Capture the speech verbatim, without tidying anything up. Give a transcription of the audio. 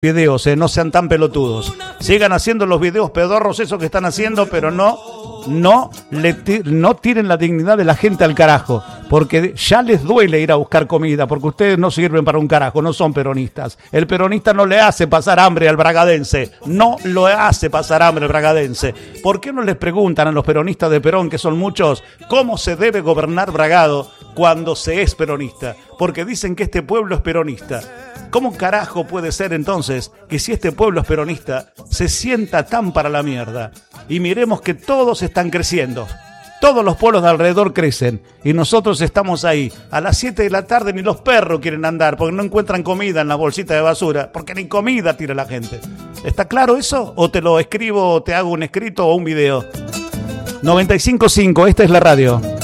videos, eh, no sean tan pelotudos. Sigan haciendo los videos pedorros esos que están haciendo, pero no, no, le ti- no tiren la dignidad de la gente al carajo, porque ya les duele ir a buscar comida, porque ustedes no sirven para un carajo, no son peronistas. El peronista no le hace pasar hambre al bragadense, no lo hace pasar hambre al bragadense. ¿Por qué no les preguntan a los peronistas de Perón, que son muchos, cómo se debe gobernar Bragado cuando se es peronista? Porque dicen que este pueblo es peronista. ¿Cómo carajo puede ser entonces que si este pueblo es peronista se sienta tan para la mierda? Y miremos que todos están creciendo. Todos los pueblos de alrededor crecen y nosotros estamos ahí. A las siete de la tarde ni los perros quieren andar porque no encuentran comida en la bolsita de basura, porque ni comida tira la gente. ¿Está claro eso? ¿O te lo escribo, o te hago un escrito o un video? noventa y cinco punto cinco, esta es la radio.